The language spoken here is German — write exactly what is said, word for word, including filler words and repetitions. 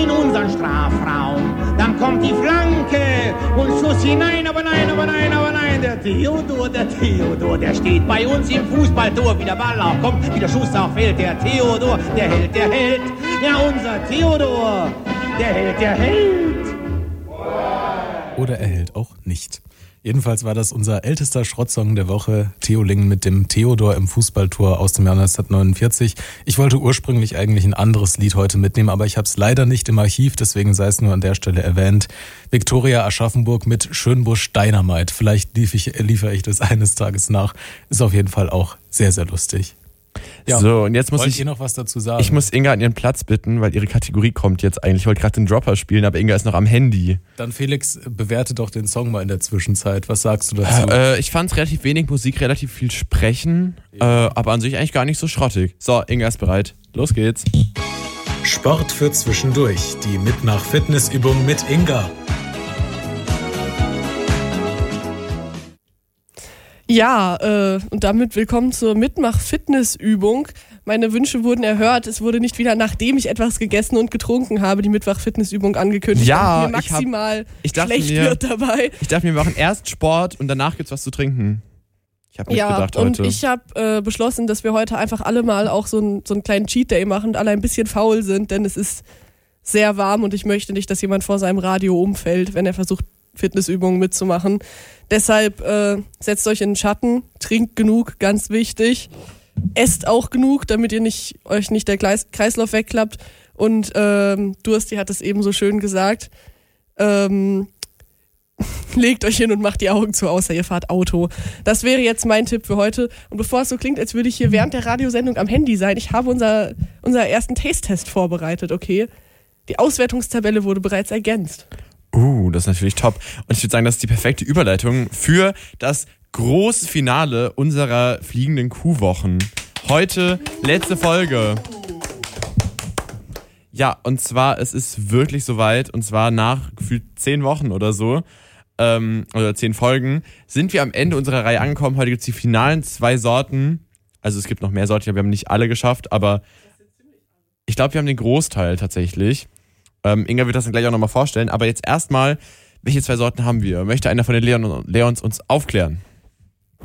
in unseren Strafraum. Dann kommt die Flanke und Schuss hinein, aber nein, aber nein, aber nein. Der Theodor, der Theodor, der steht bei uns im Fußballtor. Wie der Ball auch kommt, wie der Schuss auch fällt. Der Theodor, der Held, der Held. Ja, unser Theodor, der Held, der Held. Oder er hält auch nicht. Jedenfalls war das unser ältester Schrottsong der Woche, Theolingen mit dem Theodor im Fußballtor aus dem Jahr neunzehnhundertneunundvierzig. Ich wollte ursprünglich eigentlich ein anderes Lied heute mitnehmen, aber ich habe es leider nicht im Archiv, deswegen sei es nur an der Stelle erwähnt. Viktoria Aschaffenburg mit Schönbusch Dynamite. Vielleicht lief ich, liefere ich das eines Tages nach. Ist auf jeden Fall auch sehr, sehr lustig. Ja. So, und jetzt muss Wollt ich ihr noch was dazu sagen? Ich muss Inga an ihren Platz bitten, weil ihre Kategorie kommt jetzt eigentlich. Ich wollte gerade den Dropper spielen, aber Inga ist noch am Handy. Dann Felix, bewerte doch den Song mal in der Zwischenzeit. Was sagst du dazu? Äh, ich fand es relativ wenig Musik, relativ viel Sprechen, ja. äh, aber an sich eigentlich gar nicht so schrottig. So, Inga ist bereit. Los geht's. Sport für zwischendurch. Die Mitmach-Fitnessübung mit Inga. Ja, äh, und damit willkommen zur Mitmach-Fitness-Übung. Meine Wünsche wurden erhört. Es wurde nicht wieder, nachdem ich etwas gegessen und getrunken habe, die Mitmach-Fitness-Übung angekündigt. Ja, mir maximal ich hab, ich schlecht mir, wird dabei. Ich dachte mir, wir machen erst Sport und danach gibt's was zu trinken. Ich habe nicht ja, gedacht heute. Und ich habe äh, beschlossen, dass wir heute einfach alle mal auch so, ein, so einen kleinen Cheat-Day machen und alle ein bisschen faul sind, denn es ist sehr warm und ich möchte nicht, dass jemand vor seinem Radio umfällt, wenn er versucht, Fitnessübungen mitzumachen. Deshalb äh, setzt euch in den Schatten, trinkt genug, ganz wichtig. Esst auch genug, damit ihr nicht, euch nicht der Kreis, Kreislauf wegklappt. Und ähm, Dursti hat es eben so schön gesagt. Ähm, legt euch hin und macht die Augen zu, außer ihr fahrt Auto. Das wäre jetzt mein Tipp für heute. Und bevor es so klingt, als würde ich hier während der Radiosendung am Handy sein, ich habe unser, unser ersten Taste-Test vorbereitet, okay? Die Auswertungstabelle wurde bereits ergänzt. Uh, das ist natürlich top. Und ich würde sagen, das ist die perfekte Überleitung für das große Finale unserer fliegenden Kuhwochen. Heute letzte Folge. Ja, und zwar, es ist wirklich soweit, und zwar nach gefühlt zehn Wochen oder so, ähm, oder zehn Folgen, sind wir am Ende unserer Reihe angekommen. Heute gibt es die finalen zwei Sorten. Also es gibt noch mehr Sorten, wir haben nicht alle geschafft, aber ich glaube, wir haben den Großteil tatsächlich. Ähm, Inga wird das dann gleich auch nochmal vorstellen, aber jetzt erstmal, welche zwei Sorten haben wir? Möchte einer von den Leon, Leons uns aufklären?